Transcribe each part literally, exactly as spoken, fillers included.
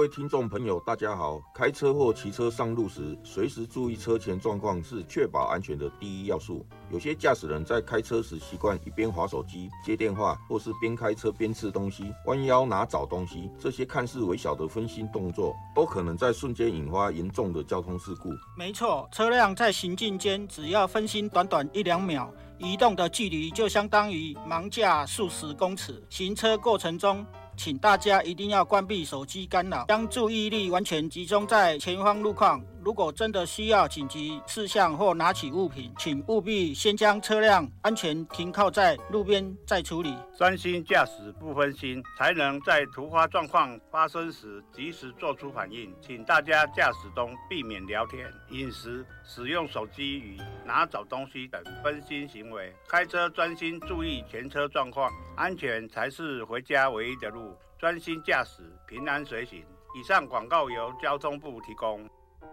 位听众朋友，大家好。开车或骑车上路时，随时注意车前状况是确保安全的第一要素。有些驾驶人在开车时习惯一边滑手机、接电话，或是边开车边吃东西、弯腰拿找东西，这些看似微小的分心动作，都可能在瞬间引发严重的交通事故。 没错，车辆在行进间只要分心短短一两秒，移动的距离就相当于盲驾数十公尺。行车过程中，请大家一定要关闭手机干扰，将注意力完全集中在前方路况。如果真的需要紧急事项或拿取物品，请务必先将车辆安全停靠在路边再处理。 专心驾驶不分心，才能在突发状况发生时及时做出反应。请大家驾驶中避免聊天、饮食、使用手机与拿找东西等分心行为。开车专心注意前车状况，安全才是回家唯一的路。专心驾驶，平安随行。以上广告由交通部提供。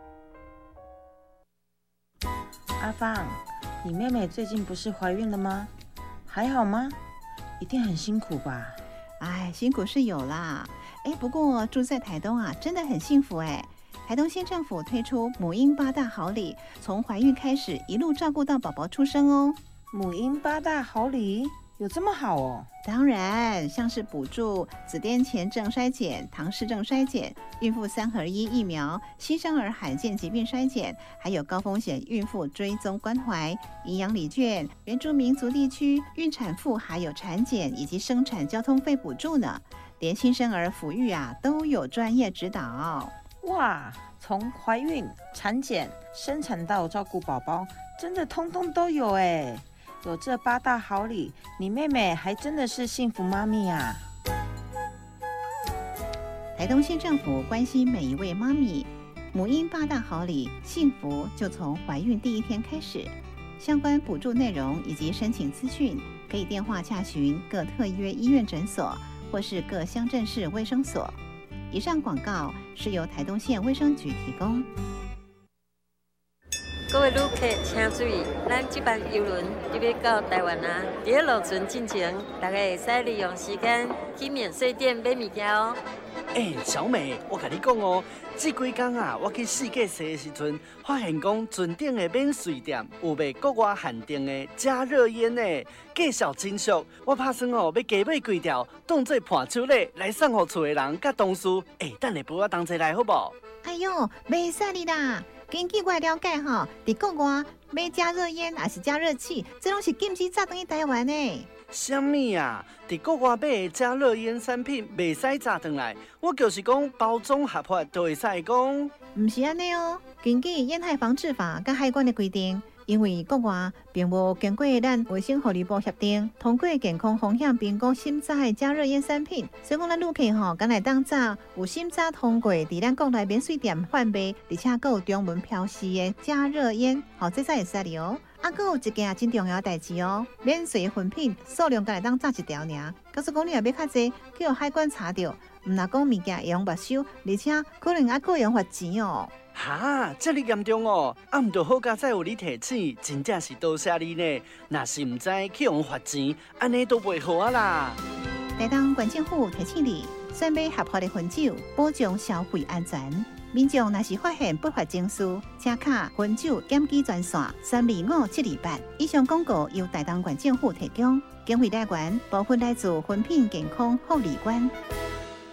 阿芳，你妹妹最近不是怀孕了吗？还好吗？一定很辛苦吧？ 哎，辛苦是有啦。哎，不过住在台东啊，真的很幸福哎。台东县政府推出母婴八大好礼，从怀孕开始一路照顾到宝宝出生哦。 母婴八大好礼有这么好哦？ 当然，像是补助子癫前症筛检、唐氏症筛检、孕妇三合一疫苗、新生儿罕见疾病筛检，还有高风险孕妇追踪关怀、营养礼券、原住民族地区孕产妇还有产检以及生产交通费补助呢。连新生儿抚育啊都有专业指导。 哇，从怀孕、产检、生产到照顾宝宝，真的通通都有哎。有这八大好礼，你妹妹还真的是幸福妈咪啊！ 台东县政府关心每一位妈咪，母婴八大好礼，幸福就从怀孕第一天开始。相关补助内容以及申请资讯，可以电话洽询各特约医院诊所或是各乡镇市卫生所。以上广告是由台东县卫生局提供。 各位旅客，请注意，咱这班邮轮就要到台湾啊！在路程进前，大家会使利用时间去免税店买物件哦。 哎、欸，小美，我甲你讲哦，这几天啊，我去世界踅的时阵，发现讲船顶的免税店有卖国外限定的加热烟呢，介绍真俗。我打算哦，要加买几条，当做伴手礼来送给厝的人甲同事。哎、欸，等下陪我同齐来好不？ 哎呦，袂使你啦！根据我了解吼，伫国外买加热烟还是加热器，这拢是禁止炸转去台湾的。 什么啊？伫国外买的加热烟产品袂使炸转来，我就是讲包装合法就会使讲。 唔是安尼哦，根据烟害防治法甲海关的规定，因为国外并无经过咱卫生福利部协定，通过健康风险评估审查的加热烟产品，所以讲咱旅客吼，敢来当炸有审查通过，伫咱国内免税店贩卖，而且还有中文标示的加热烟，好，这才会使哩哦。啊，还有一件真重要的代志哦，免税粉品数量敢来当炸一条尔，假使讲你若要较济，叫海关查到，唔若讲物件会用没收，而且可能还可以用罚钱哦。 哈，这么严重哦！啊，唔着好佳再有你提醒，真正是多谢你呢。若是唔知去用罚钱，安尼都袂好啊啦。 台东县政府提醒你，选买合法的分酒，保障消费安全。民众若是发现不法情事，请卡分酒检举专线三二五七二八。以上广告由台东县政府提供，经费来源部分来自分品健康护理官。